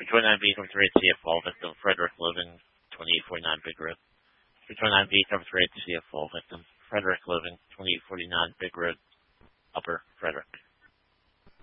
329B cover 3 CFO victim Frederick Living, 2849 Big Road. 329B cover 3 CFO victim Frederick Living, 2849 Big Road, Upper.